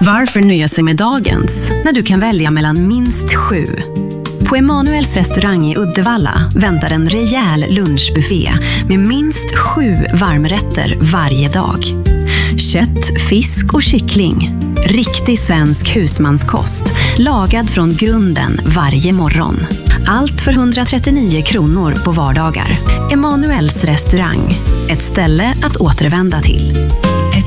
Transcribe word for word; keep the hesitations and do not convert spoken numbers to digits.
Varför nöja sig med dagens när du kan välja mellan minst sju? På Emanuels restaurang i Uddevalla väntar en rejäl lunchbuffé med minst sju varmrätter varje dag. Kött, fisk och kyckling. Riktig svensk husmanskost, lagad från grunden varje morgon. Allt för hundratrettionio kronor på vardagar. Emanuels restaurang, ett ställe att återvända till.